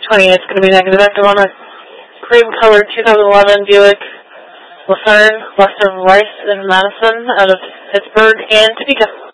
20, it's going to be negative active on a cream-colored 2011 Buick Lucerne, west of Rice in Madison, out of Pittsburgh and Topeka.